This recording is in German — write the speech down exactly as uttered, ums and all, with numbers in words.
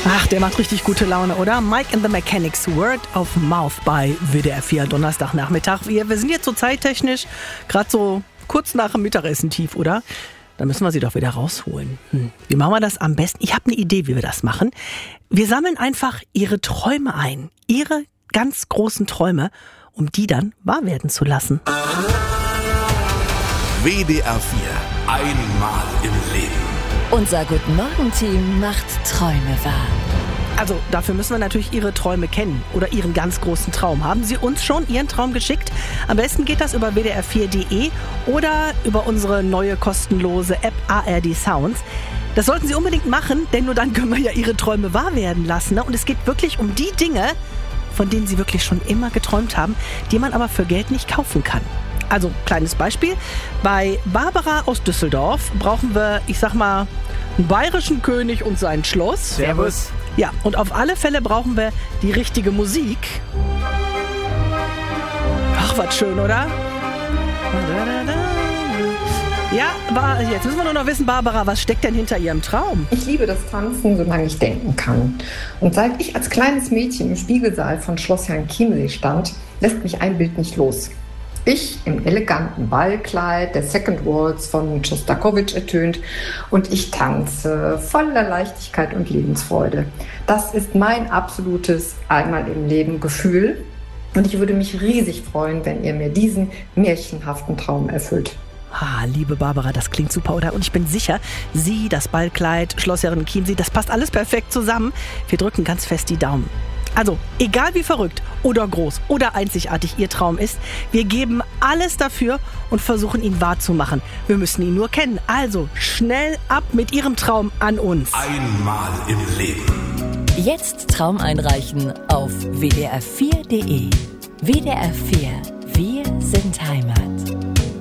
Ach, der macht richtig gute Laune, oder? Mike and the Mechanics, Word of Mouth bei W D R vier, Donnerstagnachmittag. Wir, wir sind jetzt so zeittechnisch gerade so kurz nach dem Mittagessen tief, oder? Dann müssen wir sie doch wieder rausholen. Hm. Wie machen wir das am besten? Ich habe eine Idee, wie wir das machen. Wir sammeln einfach Ihre Träume ein. Ihre ganz großen Träume, um die dann wahr werden zu lassen. W D R vier. Einmal im Leben. Unser Guten-Morgen-Team macht Träume wahr. Also dafür müssen wir natürlich Ihre Träume kennen oder Ihren ganz großen Traum. Haben Sie uns schon Ihren Traum geschickt? Am besten geht das über w d r vier punkt d e oder über unsere neue kostenlose App A R D Sounds. Das sollten Sie unbedingt machen, denn nur dann können wir ja Ihre Träume wahr werden lassen. Ne? Und es geht wirklich um die Dinge, von denen Sie wirklich schon immer geträumt haben, die man aber für Geld nicht kaufen kann. Also, kleines Beispiel. Bei Barbara aus Düsseldorf brauchen wir, ich sag mal, einen bayerischen König und sein Schloss. Servus. Ja, und auf alle Fälle brauchen wir die richtige Musik. Ach, was schön, oder? Ja, aber jetzt müssen wir nur noch wissen, Barbara, was steckt denn hinter Ihrem Traum? Ich liebe das Tanzen, solange ich denken kann. Und seit ich als kleines Mädchen im Spiegelsaal von Schloss Herrenchiemsee stand, lässt mich ein Bild nicht los. Ich im eleganten Ballkleid, der Second Waltz von Schostakowitsch ertönt und ich tanze voller Leichtigkeit und Lebensfreude. Das ist mein absolutes Einmal im Leben Gefühl und ich würde mich riesig freuen, wenn ihr mir diesen märchenhaften Traum erfüllt. Ah, liebe Barbara, das klingt super, oder? Und ich bin sicher, Sie, das Ballkleid, Schloss Herrenchiemsee, das passt alles perfekt zusammen. Wir drücken ganz fest die Daumen. Also, egal wie verrückt oder groß oder einzigartig Ihr Traum ist, wir geben alles dafür und versuchen, ihn wahrzumachen. Wir müssen ihn nur kennen. Also, schnell ab mit Ihrem Traum an uns. Einmal im Leben. Jetzt Traum einreichen auf w d r vier punkt d e. W D R vier. Wir sind Heimat.